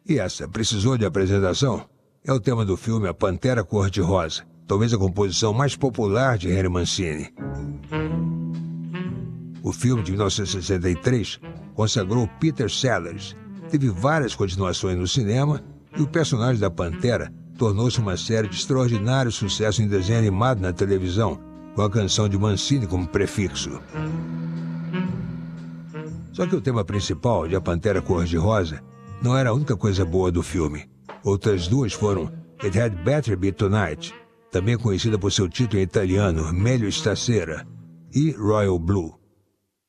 E essa, precisou de apresentação? É o tema do filme A Pantera Cor-de-Rosa, talvez a composição mais popular de Henry Mancini. O filme, de 1963, consagrou Peter Sellers, teve várias continuações no cinema e o personagem da Pantera tornou-se uma série de extraordinário sucesso em desenho animado na televisão, com a canção de Mancini como prefixo. Só que o tema principal, de A Pantera Cor-de-Rosa, não era a única coisa boa do filme. Outras duas foram It Had Better Be Tonight, também conhecida por seu título em italiano, Meglio Stasera, e Royal Blue.